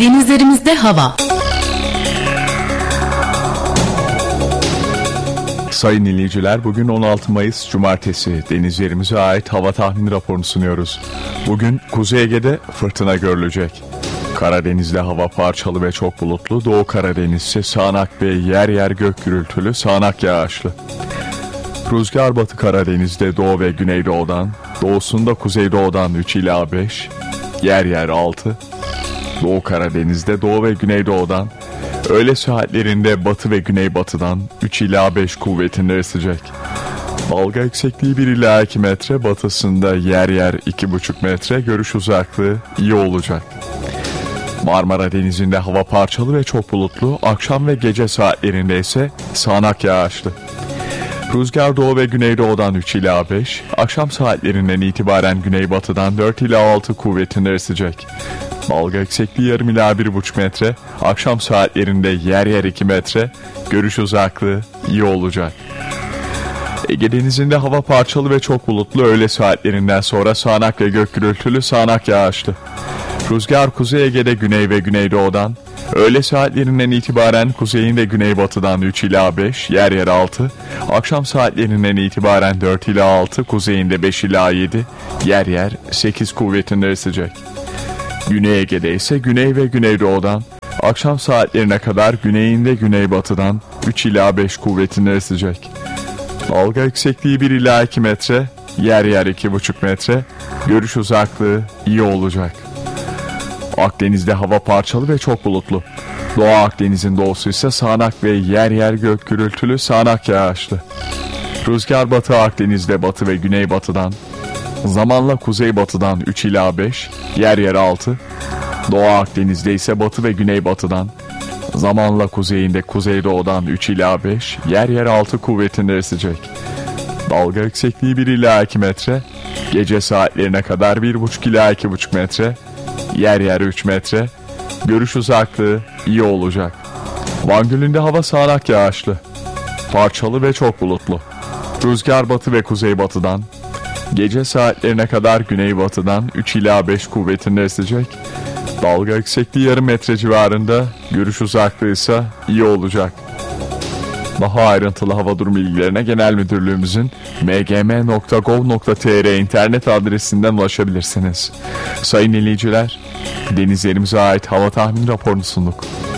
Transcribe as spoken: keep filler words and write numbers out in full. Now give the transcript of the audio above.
Denizlerimizde hava. Sayın dinleyiciler, bugün on altı Mayıs Cumartesi. Denizlerimize ait hava tahmini raporunu sunuyoruz. Bugün Kuzey Ege'de fırtına görülecek. Karadeniz'de hava parçalı ve çok bulutlu. Doğu Karadeniz'de sağanak ve yer yer gök gürültülü, sağanak yağışlı. Rüzgar Batı Karadeniz'de doğu ve güneydoğudan, doğusunda kuzeydoğudan üç ila beş, yer yer altı. Doğu Karadeniz'de doğu ve güneydoğudan, öğle saatlerinde batı ve güneybatıdan üç ila beş kuvvetinde esecek. Dalga yüksekliği bir ila iki metre, batısında yer yer iki buçuk metre, görüş uzaklığı iyi olacak. Marmara Denizi'nde hava parçalı ve çok bulutlu, akşam ve gece saatlerinde ise sağanak yağışlı. Rüzgar doğu ve güneydoğudan üç ila beş, akşam saatlerinden itibaren güneybatıdan dört ila altı kuvvetinde esecek. Dalga yüksekliği yarım ila bir buçuk metre, akşam saatlerinde yer yer iki metre, görüş uzaklığı iyi olacak. Ege Denizi'nde hava parçalı ve çok bulutlu, öğle saatlerinden sonra sağanak ve gök gürültülü, sağanak yağışlı. Rüzgar Kuzey Ege'de güney ve güneydoğudan, öğle saatlerinden itibaren kuzeyin ve güneybatıdan üç ila beş, yer yer altı, akşam saatlerinden itibaren dört ila altı, kuzeyinde beş ila yedi, yer yer sekiz kuvvetinde esecek. Güney Ege'de ise güney ve güneydoğudan, akşam saatlerine kadar güneyinde güneybatıdan üç ila beş kuvvetinde esecek. Dalga yüksekliği bir ila iki metre, yer yer iki buçuk metre, görüş uzaklığı iyi olacak. Akdeniz'de hava parçalı ve çok bulutlu. Doğu Akdeniz'in doğusu ise sağanak ve yer yer gök gürültülü, sağanak yağışlı. Rüzgar Batı Akdeniz'de batı ve güneybatıdan, zamanla kuzeybatıdan üç ila beş, yer yer altı. Doğu Akdeniz'de ise batı ve güneybatıdan, zamanla kuzeyinde kuzeydoğudan üç ila beş, yer yer altı kuvvetinde esecek. Dalga yüksekliği bir ila iki metre, gece saatlerine kadar bir buçuk ila iki buçuk metre, yer yer üç metre, görüş uzaklığı iyi olacak. Van Gölü'nde hava sağanak yağışlı, parçalı ve çok bulutlu. Rüzgar batı ve kuzeybatıdan, gece saatlerine kadar güneybatıdan üç ila beş kuvvetinde esecek. Dalga yüksekliği yarım metre civarında, görüş uzaklığı ise iyi olacak. Daha ayrıntılı hava durumu bilgilerine Genel Müdürlüğümüzün m g m nokta gov nokta t r internet adresinden ulaşabilirsiniz. Sayın dinleyiciler, denizlerimize ait hava tahmini raporunu sunduk.